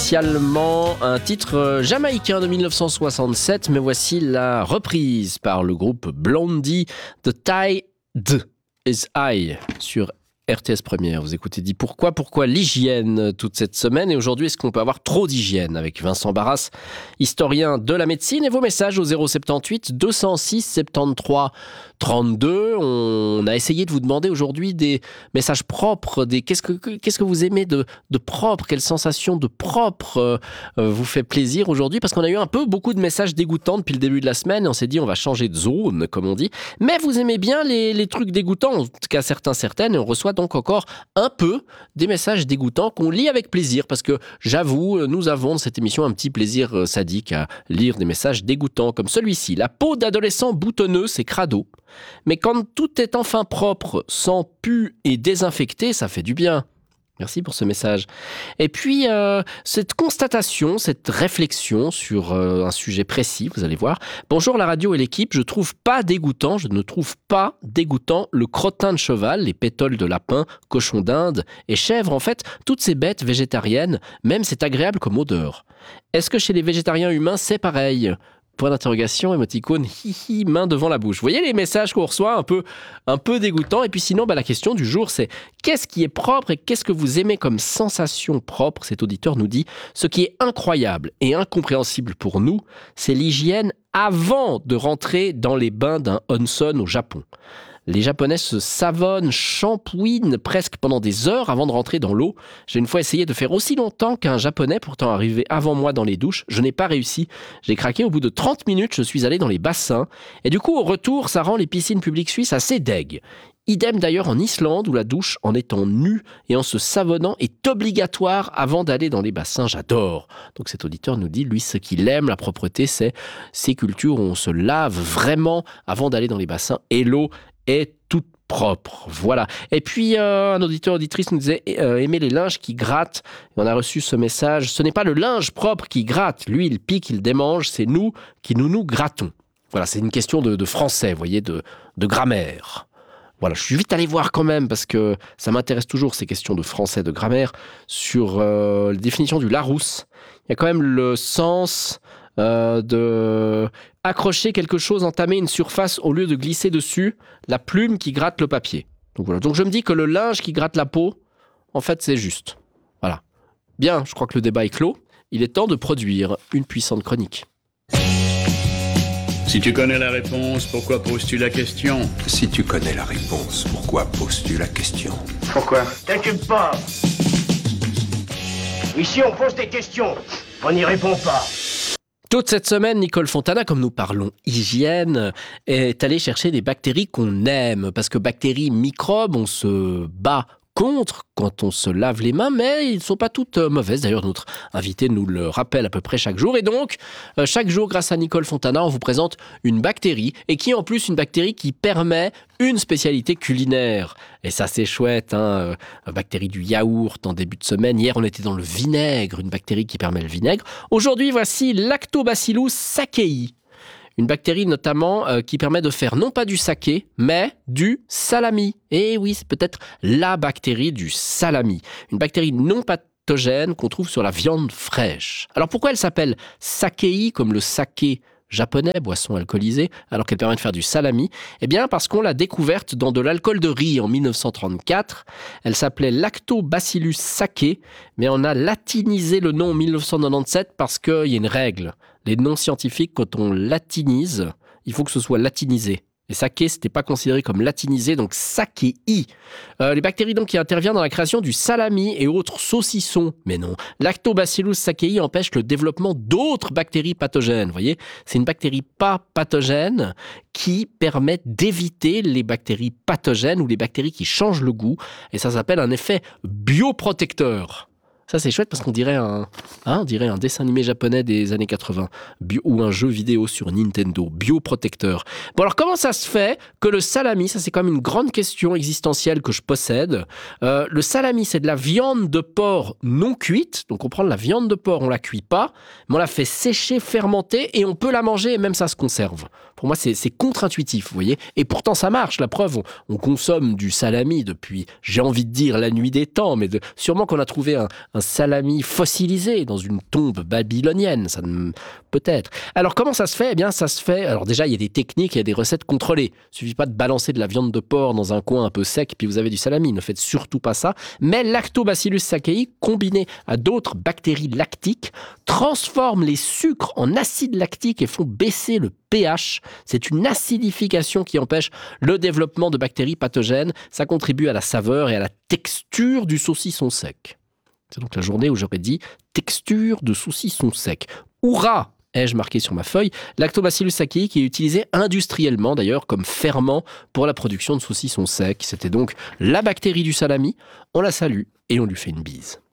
initialement un titre jamaïcain de 1967, mais voici la reprise par le groupe Blondie de Tide is High sur RTS Première. Vous écoutez dit pourquoi l'hygiène toute cette semaine, et aujourd'hui est-ce qu'on peut avoir trop d'hygiène, avec Vincent Barras, historien de la médecine, et vos messages au 078 206 73 32. On a essayé de vous demander aujourd'hui des messages propres, qu'est-ce que vous aimez de propre, quelle sensation de propre vous fait plaisir aujourd'hui, parce qu'on a eu beaucoup de messages dégoûtants depuis le début de la semaine, et on s'est dit on va changer de zone, comme on dit, mais vous aimez bien les trucs dégoûtants, en tout cas certaines, et on reçoit donc encore un peu des messages dégoûtants qu'on lit avec plaisir, parce que j'avoue, nous avons dans cette émission un petit plaisir sadique à lire des messages dégoûtants comme celui-ci. La peau d'adolescent boutonneux, c'est crado, mais quand tout est enfin propre, sans pu et désinfecté, ça fait du bien. Merci pour ce message. Et puis, cette constatation, cette réflexion sur un sujet précis, vous allez voir. Bonjour la radio et l'équipe, je ne trouve pas dégoûtant le crottin de cheval, les pétoles de lapin, cochon d'Inde et chèvre, en fait, toutes ces bêtes végétariennes, même c'est agréable comme odeur. Est-ce que chez les végétariens humains, c'est pareil ? Point d'interrogation, émoticône, hihi, main devant la bouche. Vous voyez les messages qu'on reçoit un peu dégoûtants. Et puis sinon, la question du jour, c'est qu'est-ce qui est propre et qu'est-ce que vous aimez comme sensation propre ? Cet auditeur nous dit, ce qui est incroyable et incompréhensible pour nous, c'est l'hygiène avant de rentrer dans les bains d'un onsen au Japon. Les Japonais se savonnent, shampouinent presque pendant des heures avant de rentrer dans l'eau. J'ai une fois essayé de faire aussi longtemps qu'un Japonais, pourtant arrivé avant moi dans les douches. Je n'ai pas réussi. J'ai craqué au bout de 30 minutes, je suis allé dans les bassins. Et du coup, au retour, ça rend les piscines publiques suisses assez deg. Idem d'ailleurs en Islande, où la douche, en étant nue et en se savonnant, est obligatoire avant d'aller dans les bassins. J'adore. Donc cet auditeur nous dit, lui, ce qu'il aime, la propreté, c'est ces cultures où on se lave vraiment avant d'aller dans les bassins. Et l'eau est toute propre. Voilà. Et puis, un auditrice nous disait aimer les linges qui grattent. Et on a reçu ce message. Ce n'est pas le linge propre qui gratte. Lui, il pique, il démange. C'est nous qui nous grattons. Voilà, c'est une question de français, vous voyez, de grammaire. Voilà, je suis vite allé voir quand même, parce que ça m'intéresse toujours, ces questions de français, de grammaire, sur la définition du Larousse. Il y a quand même le sens de accrocher quelque chose, entamer une surface au lieu de glisser dessus, la plume qui gratte le papier. Donc voilà. Donc je me dis que le linge qui gratte la peau, en fait, c'est juste. Voilà. Bien, je crois que le débat est clos. Il est temps de produire une puissante chronique. Si tu connais la réponse, pourquoi poses-tu la question ? Si tu connais la réponse, pourquoi poses-tu la question ? Pourquoi ? T'inquiète pas. Ici, on pose des questions. On n'y répond pas. Toute cette semaine, Nicole Fontana, comme nous parlons hygiène, est allée chercher des bactéries qu'on aime. Parce que bactéries, microbes, on se bat contre quand on se lave les mains, mais ils ne sont pas toutes mauvaises. D'ailleurs, notre invité nous le rappelle à peu près chaque jour. Et donc, chaque jour, grâce à Nicole Fontana, on vous présente une bactérie, et qui est en plus une bactérie qui permet une spécialité culinaire. Et ça, c'est chouette, hein. Bactérie du yaourt en début de semaine. Hier, on était dans le vinaigre, une bactérie qui permet le vinaigre. Aujourd'hui, voici Lactobacillus sakei. Une bactérie notamment qui permet de faire non pas du saké, mais du salami. Et oui, c'est peut-être la bactérie du salami. Une bactérie non pathogène qu'on trouve sur la viande fraîche. Alors pourquoi elle s'appelle sakei, comme le saké japonais, boisson alcoolisée, alors qu'elle permet de faire du salami? Eh bien parce qu'on l'a découverte dans de l'alcool de riz en 1934. Elle s'appelait Lactobacillus sakei, mais on a latinisé le nom en 1997 parce qu'il y a une règle. Les noms scientifiques, quand on latinise, il faut que ce soit latinisé. Et saké, c'était pas considéré comme latinisé, donc sakei. Les bactéries donc qui interviennent dans la création du salami et autres saucissons. Mais non, Lactobacillus sakei empêche le développement d'autres bactéries pathogènes. Vous voyez, c'est une bactérie pas pathogène qui permet d'éviter les bactéries pathogènes ou les bactéries qui changent le goût. Et ça s'appelle un effet bioprotecteur. Ça, c'est chouette parce qu'on dirait on dirait un dessin animé japonais des années 80 ou un jeu vidéo sur Nintendo, bioprotecteur. Bon, alors comment ça se fait que le salami, ça c'est quand même une grande question existentielle que je possède. Le salami, c'est de la viande de porc non cuite. Donc on prend de la viande de porc, on la cuit pas, mais on la fait sécher, fermenter et on peut la manger et même ça se conserve. Pour moi, c'est contre-intuitif, vous voyez. Et pourtant, ça marche. La preuve, on consomme du salami depuis, j'ai envie de dire, la nuit des temps, mais sûrement qu'on a trouvé un salami fossilisé dans une tombe babylonienne. Peut-être. Alors, comment ça se fait ? Eh bien, ça se fait... Alors déjà, il y a des techniques, il y a des recettes contrôlées. Il ne suffit pas de balancer de la viande de porc dans un coin un peu sec, puis vous avez du salami. Ne faites surtout pas ça. Mais Lactobacillus sakei, combiné à d'autres bactéries lactiques, transforme les sucres en acide lactique et font baisser le pH. C'est une acidification qui empêche le développement de bactéries pathogènes. Ça contribue à la saveur et à la texture du saucisson sec. C'est donc la journée où j'aurais dit texture de saucisson sec. Hourra ! Ai-je marqué sur ma feuille, Lactobacillus sakei qui est utilisé industriellement d'ailleurs comme ferment pour la production de saucissons secs. C'était donc la bactérie du salami. On la salue et on lui fait une bise.